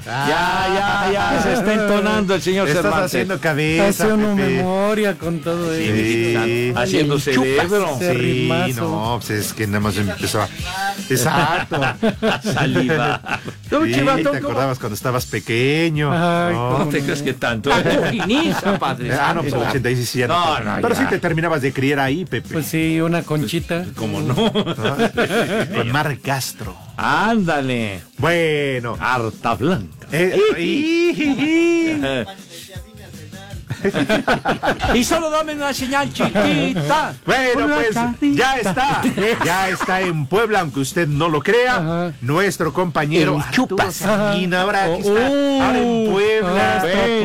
Ya, se está entonando el señor Estás Cervantes. haciendo cabeza, Hace una Pepe. memoria con todo eso. Sí. Haciendo cerebro. Ese Sí, ritmazo. no, pues es que nada más empezó a... Exacto. Saliva. Tú, Sí, Chivato, te acordabas cuando estabas pequeño. Ay, No. ¿Cómo te crees que tanto? Cojiniza, padre. No, pues el 86 sí ya No, no. no, Pero ya. sí te terminabas de criar ahí, Pepe. Pues sí, una conchita. ¿Cómo no? Con Mar Castro. Ándale. Bueno. Carta blanca. Y solo dame una señal chiquita. Bueno, Una pues cartita. ya está en Puebla, aunque usted no lo crea, Ajá. nuestro compañero El Arturo Chupas. Sanguín, ahora que está ahora en Puebla.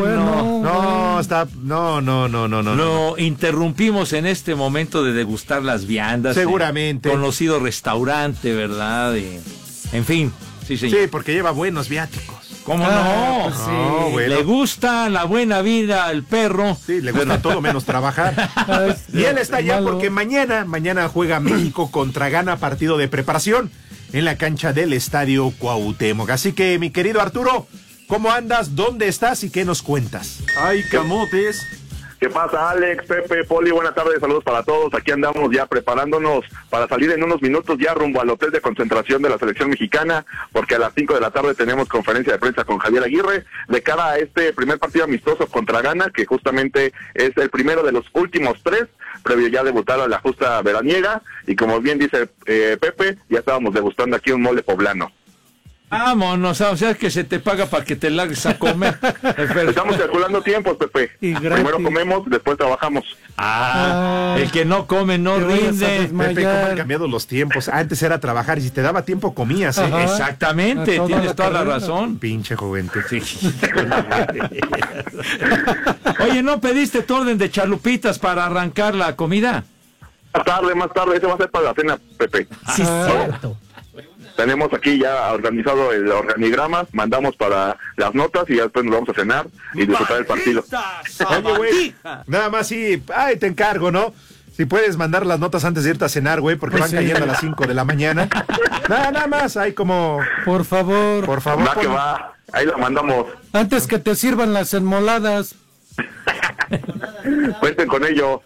Bueno. No. Lo interrumpimos en este momento de degustar las viandas. Seguramente. Conocido restaurante, ¿verdad? En fin, sí, señor. Sí, porque lleva buenos viáticos. ¿Cómo Ah, no? pues sí. No, bueno. Le gusta la buena vida al perro. Sí, le gusta todo menos trabajar. Y él está allá Malo. porque mañana juega México contra Ghana, partido de preparación en la cancha del Estadio Cuauhtémoc. Así que, mi querido Arturo, ¿cómo andas? ¿Dónde estás y qué nos cuentas? ¡Ay, camotes! ¿Qué pasa, Alex, Pepe, Poli? Buenas tardes, saludos para todos. Aquí andamos ya preparándonos para salir en unos minutos ya rumbo al hotel de concentración de la selección mexicana, porque a las 5 de la tarde tenemos conferencia de prensa con Javier Aguirre de cara a este primer partido amistoso contra Ghana, que justamente es el primero de los últimos 3, previo ya a debutar a la justa veraniega. Y como bien dice Pepe, ya estábamos degustando aquí un mole poblano. Vámonos, o sea que se te paga para que te largues a comer. Estamos calculando tiempos, Pepe. Y gratis. Primero comemos, después trabajamos. El que no come no Te vayas a rinde. desmayar. Pepe, ¿cómo han cambiado los tiempos? Antes era trabajar y si te daba tiempo comías, ¿eh? Ajá. Exactamente, A toda tienes la toda la carrera. razón. Pinche juventud. Sí. Oye, ¿no pediste tu orden de chalupitas para arrancar la comida? Más tarde, ese va a ser para la cena, Pepe. Sí, cierto. Tenemos aquí ya organizado el organigrama, mandamos para las notas y ya después nos vamos a cenar y disfrutar el partido. Oye, güey, nada más sí, ay, te encargo, ¿no? Si puedes mandar las notas antes de irte a cenar, güey, porque Pues van sí. cayendo a las 5 de la mañana. Nada más, hay como, Por favor. por favor. Va que pon- va, ahí la mandamos. Antes que te sirvan las enmoladas. Cuenten con ello.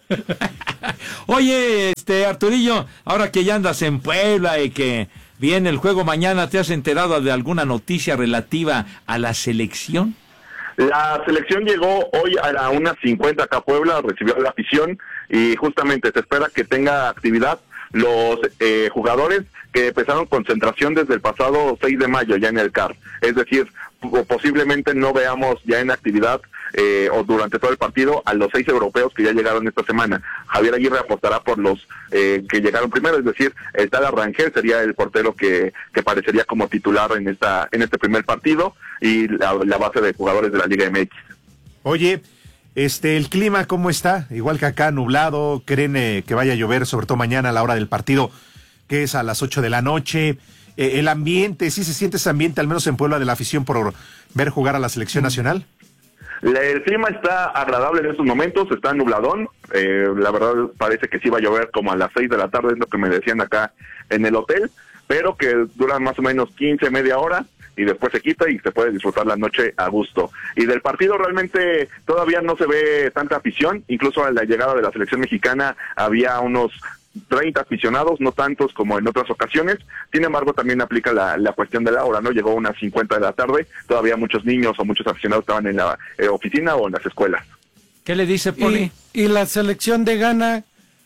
Oye, Arturillo, ahora que ya andas en Puebla y que viene el juego mañana, ¿te has enterado de alguna noticia relativa a la selección? La selección llegó hoy a la 1:50 acá a Puebla, recibió la afición y justamente se espera que tenga actividad los jugadores que empezaron concentración desde el pasado 6 de mayo ya en el CAR. Es decir, posiblemente no veamos ya en actividad o durante todo el partido a los 6 europeos que ya llegaron esta semana. Javier Aguirre apostará por los que llegaron primero, es decir, el tal Arrangel sería el portero que parecería como titular en este primer partido y la base de jugadores de la Liga MX. Oye, el clima, ¿cómo está? Igual que acá, nublado, ¿creen que vaya a llover, sobre todo mañana a la hora del partido, que es a las 8 de la noche? El ambiente, ¿sí se siente ese ambiente, al menos en Puebla, de la afición por ver jugar a la selección nacional? El clima está agradable en estos momentos, está nubladón, la verdad parece que sí va a llover como a las 6 de la tarde, es lo que me decían acá en el hotel, pero que dura más o menos 15, media hora, y después se quita y se puede disfrutar la noche a gusto. Y del partido realmente todavía no se ve tanta afición, incluso a la llegada de la selección mexicana había unos 30 aficionados, no tantos como en otras ocasiones. Sin embargo, también aplica la cuestión de la hora, ¿no? Llegó a unas 50 de la tarde, todavía muchos niños o muchos aficionados estaban en la oficina o en las escuelas. ¿Qué le dice Poli? Y la selección de Ghana.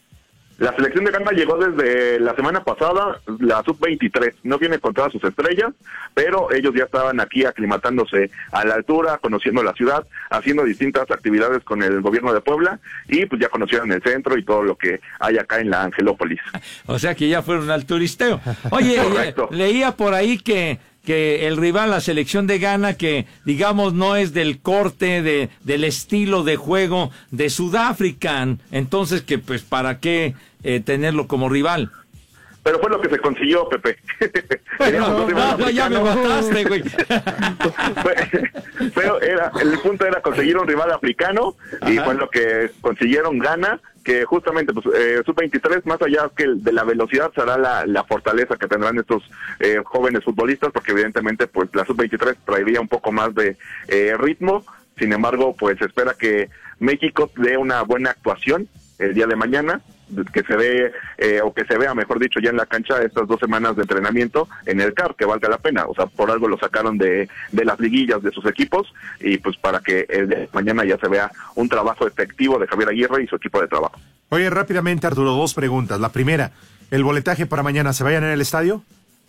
La selección de Ghana llegó desde la semana pasada, la sub-23, no viene con todas sus estrellas, pero ellos ya estaban aquí aclimatándose a la altura, conociendo la ciudad, haciendo distintas actividades con el gobierno de Puebla, y pues ya conocieron el centro y todo lo que hay acá en la Angelópolis. O sea que ya fueron al turisteo. Oye, Correcto. leía por ahí que el rival, la selección de Ghana, que digamos no es del corte, del estilo de juego de Sudáfrica, entonces que pues para qué tenerlo como rival. pero fue lo que se consiguió, Pepe. No, ya me mataste, güey. Pero el punto era conseguir un rival africano, y fue lo que consiguieron. Ghana, que justamente pues, sub-23, más allá que de la velocidad, será la fortaleza que tendrán estos jóvenes futbolistas, porque evidentemente pues la sub-23 traería un poco más de ritmo. Sin embargo, pues se espera que México dé una buena actuación el día de mañana, que se ve o que se vea, mejor dicho, ya en la cancha estas 2 semanas de entrenamiento en el CAR, que valga la pena. O sea, por algo lo sacaron de las liguillas de sus equipos, y pues para que el de mañana ya se vea un trabajo efectivo de Javier Aguirre y su equipo de trabajo. Oye, rápidamente, Arturo, 2 preguntas. La primera, ¿el boletaje para mañana se vayan en el estadio?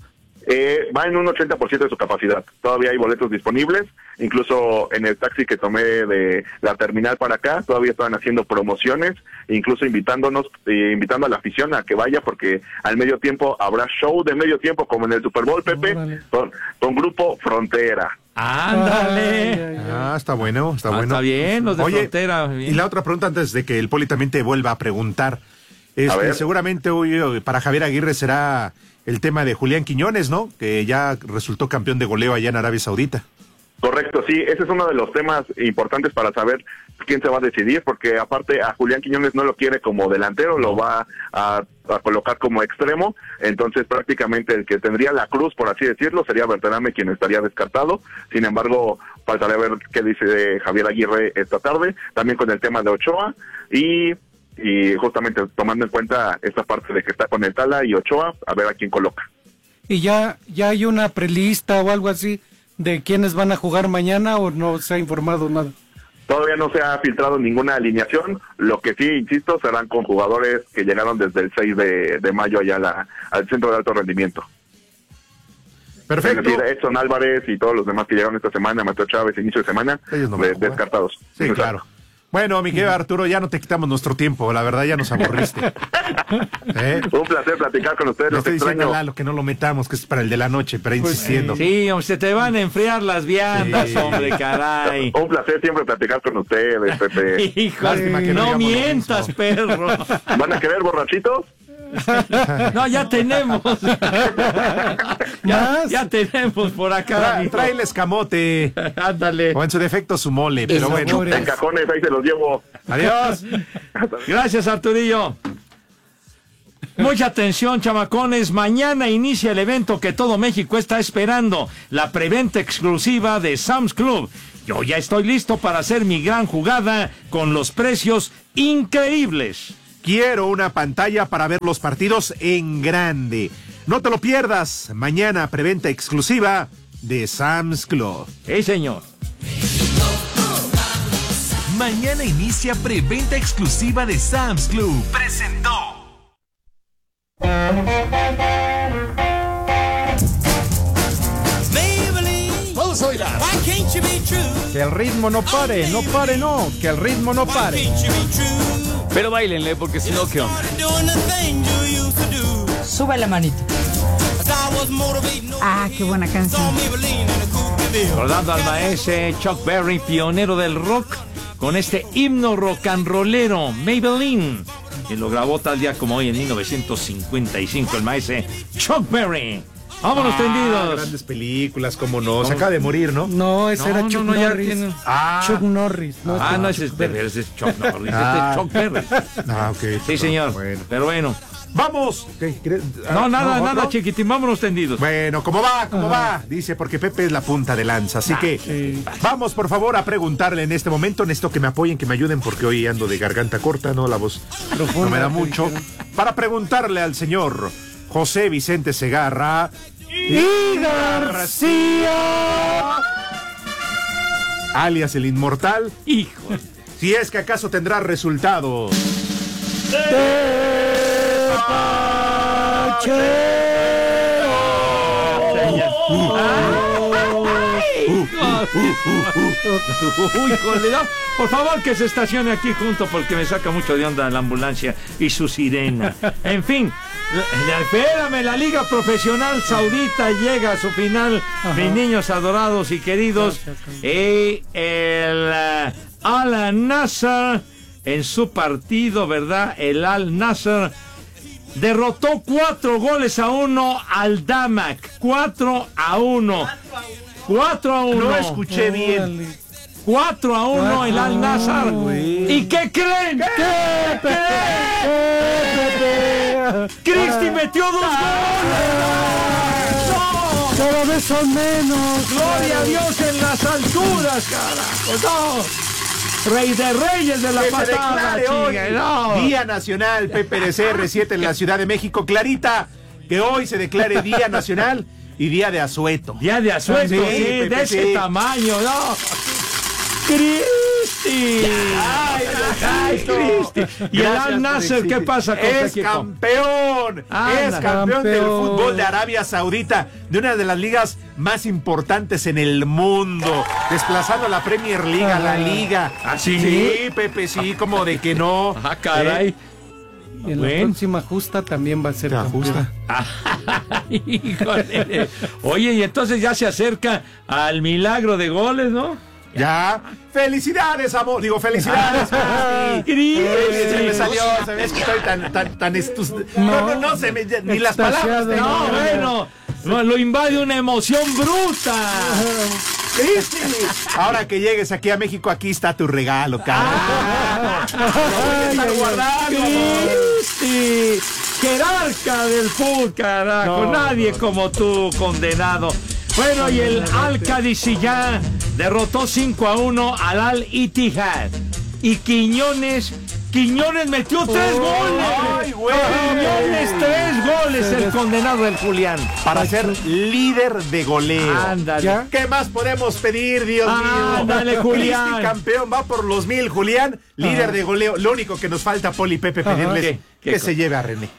Va en un 80% de su capacidad. Todavía hay boletos disponibles. Incluso en el taxi que tomé de la terminal para acá, todavía estaban haciendo promociones, incluso invitando a la afición a que vaya, porque al medio tiempo habrá show de medio tiempo, como en el Super Bowl, Pepe, con Grupo Frontera. ¡Ándale! Está bueno, está bueno. Está bien, los de Frontera. Bien. Y la otra pregunta, antes de que el Poli también te vuelva a preguntar. Seguramente hoy para Javier Aguirre será el tema de Julián Quiñones, ¿no? Que ya resultó campeón de goleo allá en Arabia Saudita. Correcto, sí, ese es uno de los temas importantes para saber quién se va a decidir, porque aparte a Julián Quiñones no lo quiere como delantero, lo va a colocar como extremo. Entonces prácticamente el que tendría la cruz, por así decirlo, sería Berterame, quien estaría descartado. Sin embargo, faltaría ver qué dice Javier Aguirre esta tarde, también con el tema de Ochoa, y justamente tomando en cuenta esta parte de que está con el Tala y Ochoa, a ver a quién coloca. ¿Y ya hay una prelista o algo así de quiénes van a jugar mañana, o no se ha informado nada? Todavía no se ha filtrado ninguna alineación. Lo que sí, insisto, serán con jugadores que llegaron desde el 6 de mayo allá al centro de alto rendimiento. Perfecto. Es decir, Edson Álvarez y todos los demás que llegaron esta semana, Mateo Chávez, inicio de semana, ellos no descartados. Sí, exacto. Claro. Bueno, mi querido Arturo, ya no te quitamos nuestro tiempo, la verdad ya nos aburriste. Un placer platicar con ustedes. Le Los estoy diciendo extraño. a Lalo que no lo metamos, que es para el de la noche, pero insistiendo. Sí, se te van a enfriar las viandas, hombre, caray. Un placer siempre platicar con ustedes, Pepe. Híjole, que no no digamos lo mientas, mismo. perro. ¿Van a querer borrachitos? No, ya tenemos. ya tenemos por acá. Trae el escamote. Ándale. O en su defecto su mole, pero bueno. En cajones, ahí se los llevo. Adiós. Gracias, Arturillo. Mucha atención, chamacones. Mañana inicia el evento que todo México está esperando, la preventa exclusiva de Sam's Club. Yo ya estoy listo para hacer mi gran jugada con los precios increíbles. Quiero una pantalla para ver los partidos en grande. No te lo pierdas. Mañana preventa exclusiva de Sam's Club. Sí, señor. Mañana inicia preventa exclusiva de Sam's Club. Presentó. Vamos a bailar. Que el ritmo no pare, que el ritmo no pare. Pero bailenle, porque si no, ¿qué onda? Sube la manita. Ah, qué buena canción. Recordando al maestro Chuck Berry, pionero del rock, con este himno rock and rollero, Maybelline, que lo grabó tal día como hoy en 1955, el maestro Chuck Berry. ¡Vámonos tendidos! Grandes películas, cómo no. Se acaba de morir, ¿no? No, ese era Chuck Norris. Tiene... Chuck Norris. No, ese es Chuck Norris, este es Chuck Berry. Ok. Sí, señor. Bueno. Pero bueno. ¡Vamos! Nada, chiquitín, vámonos tendidos. Bueno, ¿cómo va? Dice, porque Pepe es la punta de lanza. Así que vamos, por favor, a preguntarle en este momento. Necesito que me apoyen, que me ayuden, porque hoy ando de garganta corta, ¿no? La voz profunda, no me da mucho. Para preguntarle al señor José Vicente Segarra y García, alias el Inmortal. Hijo. Si es que acaso tendrá resultados. Uy, colega, por favor que se estacione aquí junto, porque me saca mucho de onda la ambulancia y su sirena. En fin, espérame, la Liga Profesional Saudita llega a su final. Mis niños adorados y queridos, y el Al Nassr en su partido, ¿verdad? El Al Nassr derrotó 4-1 al Damac. 4-1. 4-1. No escuché bien. 4-1 el Al Nassr. ¿Y qué creen? ¿Qué creen? Cristi metió 2 goles. ¡No! Cada vez son menos. ¡Gloria a Dios en las alturas, carajo! ¡No! Rey de Reyes de la Que se patada, declare hoy chinga, no. Día Nacional PPDCR7 en la Ciudad de México. Clarita, que hoy se declare Día Nacional y Día de Asueto. Día de asueto, Sí, sí, Pepe, de ese sí. tamaño, ¿no? ¡Cristi! ¡Ay, Cristi! ¿Y el Gracias Al por Nassr existir. qué pasa con tu Es equipo? campeón. Anda. Es campeón del Campeón. fútbol de Arabia Saudita, de una de las ligas más importantes en el mundo, desplazando a la Premier League, a la liga. ¿Ah, sí? Sí, Pepe, sí, como de que no. ¡Ah, caray! Y en la Bueno. próxima justa también va a ser Te campeón. ajusta. Híjole. Oye, y entonces ya se acerca al milagro de goles, ¿no? Ya. Felicidades, amor. Digo, felicidades. Cristi. Se me salió, sabes que estoy tan no, se me, ni las palabras. Extasiado. No, bueno, no, lo invade una emoción bruta. Cristi, ahora que llegues aquí a México, aquí está tu regalo, cara. Lo voy a estar guardando, amor. Cristi, jerarca del fútbol, carajo, No, nadie como tú, condenado. Bueno, y el Al-Qadisiyah derrotó 5-1 al Al-Ittihad. Y Quiñones metió 3 goles. ¡Ay, güey! Quiñones 3 goles, el condenado del Julián. Para ser líder de goleo. Ándale. ¿Ya? ¿Qué más podemos pedir, Dios mío? Ándale, Julián. Cristi campeón, va por los 1000, Julián, líder de goleo. Lo único que nos falta, Poli y Pepe, pedirles ¿Qué que se lleve a René.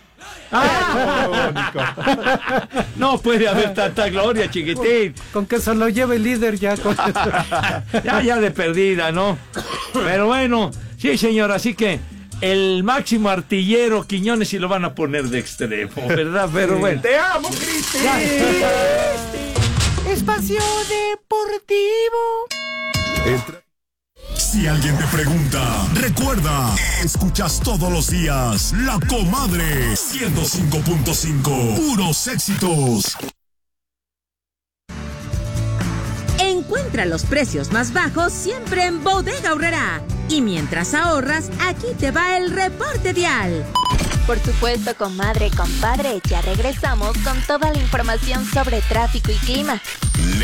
No puede haber tanta gloria, chiquitín. Con que se lo lleve el líder ya. Ya de perdida, ¿no? Pero bueno, sí, señor, así que el máximo artillero Quiñones sí lo van a poner de extremo, ¿verdad? Pero bueno. ¡Te amo, Cristi! Espacio Deportivo. Si alguien te pregunta, recuerda, escuchas todos los días La Comadre 105.5, puros éxitos. Encuentra los precios más bajos siempre en Bodega Aurrerá. Y mientras ahorras, aquí te va el reporte vial. Por supuesto, comadre, compadre, ya regresamos con toda la información sobre tráfico y clima.